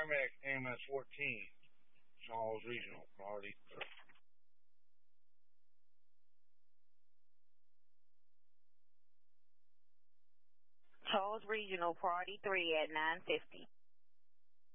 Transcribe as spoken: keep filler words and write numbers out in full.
Merrimack A M S fourteen, Charles Regional, priority three. Charles Regional, priority three at nine fifty.